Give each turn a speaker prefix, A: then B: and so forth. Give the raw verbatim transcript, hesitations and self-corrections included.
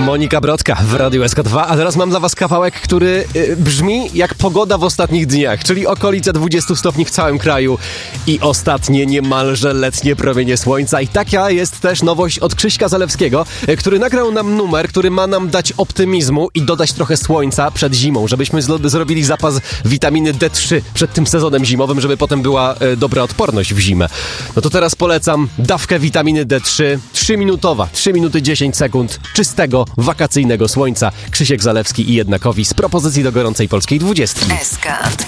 A: Monika Brodka w Radiu S K dwa, a teraz mam dla was kawałek, który y, brzmi jak pogoda w ostatnich dniach, czyli okolice dwudziestu stopni w całym kraju i ostatnie niemalże letnie promienie słońca. I taka jest też nowość od Krzyśka Zalewskiego, y, który nagrał nam numer, który ma nam dać optymizmu i dodać trochę słońca przed zimą, żebyśmy zlo- zrobili zapas witaminy D trzy przed tym sezonem zimowym, żeby potem była y, dobra odporność w zimę. No to teraz polecam dawkę witaminy D trzy, trzyminutowa, trzy minuty dziesięć sekund czystego, wakacyjnego słońca. Krzysiek Zalewski i Jednakowi z propozycji do gorącej polskiej dwudziestki.
B: S K dwa.